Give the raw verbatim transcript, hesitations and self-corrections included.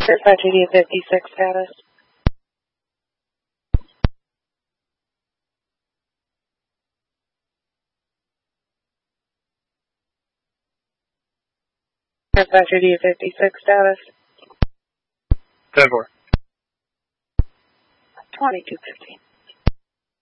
Dispatcher D fifty-six status. Dispatcher D fifty-six status. ten four. twenty-two fifteen.